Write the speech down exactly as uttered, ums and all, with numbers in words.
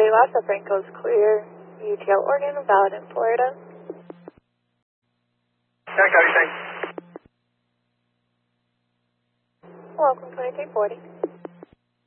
last uprank goes clear. U T L Oregon, valid in Florida. Okay, thanks. Welcome, twenty-three forty.